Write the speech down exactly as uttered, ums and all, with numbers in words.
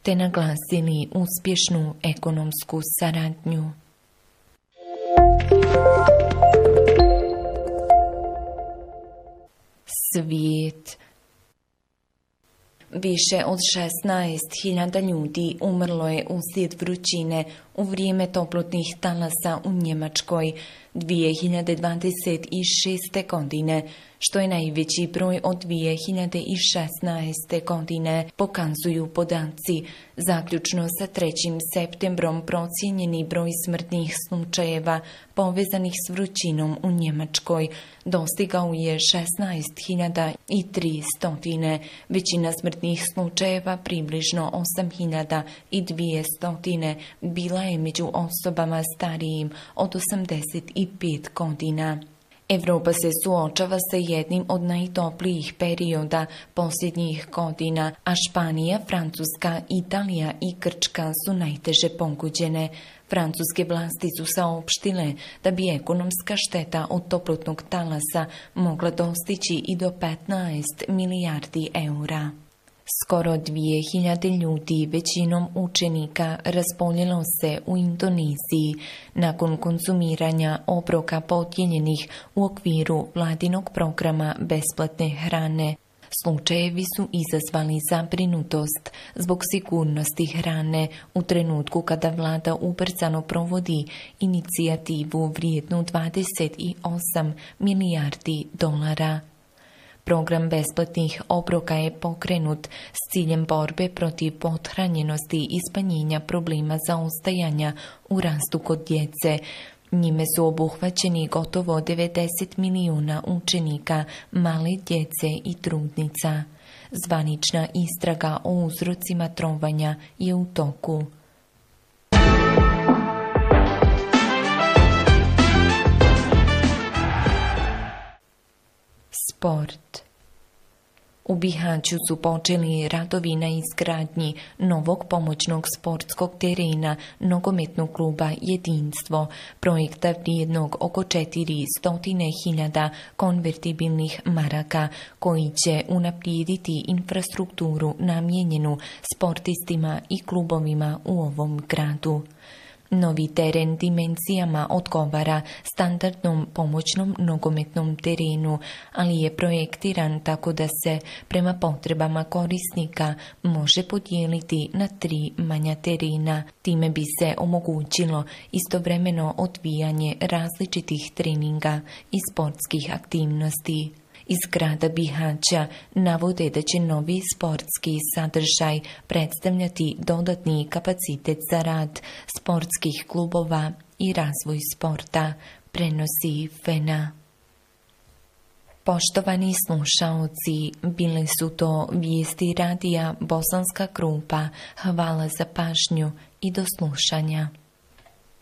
te naglasili uspješnu ekonomsku saradnju. Svijet. Više od šesnaest hiljada ljudi umrlo je uslijed vrućine u vrijeme toplotnih talasa u Njemačkoj dvije hiljade dvadeset šeste. godine, što je najveći broj od dvije hiljade šesnaeste. godine, pokazuju podaci. Zaključno sa trećim septembrom procijenjeni broj smrtnih slučajeva povezanih s vrućinom u Njemačkoj dostigao je šesnaest hiljada tristo. Većina smrtnih slučajeva, približno osam hiljada dvjesto, bila je među osobama starijim od osamdeset pet godina. Europa se suočava sa jednim od najtoplijih perioda posljednjih godina, a Španija, Francuska, Italija i Grčka su najteže pogođene. Francuske vlasti su saopštile da bi ekonomska šteta od toplotnog talasa mogla dostići i do petnaest milijardi eura. Skoro dvije hiljade ljudi, većinom učenika, razboljelo se u Indoneziji nakon konzumiranja obroka podijeljenih u okviru vladinog programa besplatne hrane. Slučajevi su izazvali zabrinutost zbog sigurnosti hrane u trenutku kada vlada ubrzano provodi inicijativu vrijednu dvadeset osam milijardi dolara. Program besplatnih obroka je pokrenut s ciljem borbe protiv pothranjenosti i smanjenja problema zaostajanja u rastu kod djece. Njime su obuhvaćeni gotovo devedeset milijuna učenika, male djece i trudnica. Zvanična istraga o uzrocima trovanja je u toku. Sport. U Bihaću su počeli radovi na izgradnji novog pomoćnog sportskog terena nogometnog kluba Jedinstvo, projekta vrijednog oko četiristo hiljada konvertibilnih maraka, koji će unaprijediti infrastrukturu namijenjenu sportistima i klubovima u ovom gradu. Novi teren dimenzijama odgovara standardnom pomoćnom nogometnom terenu, ali je projektiran tako da se prema potrebama korisnika može podijeliti na tri manja terena. Time bi se omogućilo istovremeno odvijanje različitih treninga i sportskih aktivnosti. Iz grada Bihaća navode da će novi sportski sadržaj predstavljati dodatni kapacitet za rad sportskih klubova i razvoj sporta, prenosi Fena. Poštovani slušaoci, bile su to vijesti radija Bosanska Krupa. Hvala za pažnju i do slušanja.